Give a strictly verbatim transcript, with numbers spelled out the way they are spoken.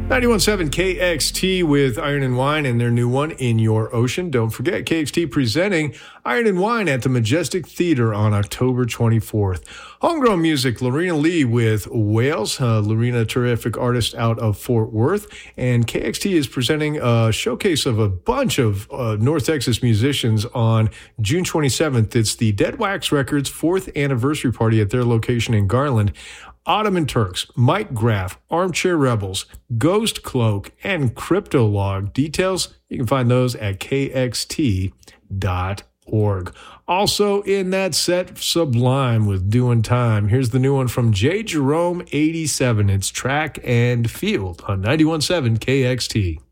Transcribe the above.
ninety-one point seven K X T with Iron and Wine and their new one, In Your Ocean. Don't forget, K X T presenting Iron and Wine at the Majestic Theater on October twenty-fourth. Homegrown music, Lorena Lee with Whales. Uh, Lorena, terrific artist out of Fort Worth. And K X T is presenting a showcase of a bunch of uh, North Texas musicians on June twenty-seventh. It's the Dead Wax Records fourth anniversary party at their location in Garland. Ottoman Turks, Mike Graff, Armchair Rebels, Ghost Cloak, and Cryptolog. Details, you can find those at K X T dot org. Also in that set, Sublime with Doing Time. Here's the new one from J. Jerome eighty-seven. It's Track and Field on ninety-one point seven K X T.